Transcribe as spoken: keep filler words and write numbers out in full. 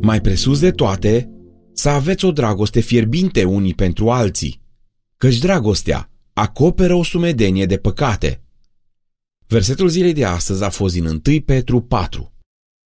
Mai presus de toate, să aveți o dragoste fierbinte unii pentru alții, căci dragostea acoperă o sumedenie de păcate. Versetul zilei de astăzi a fost din întâi Petru patru.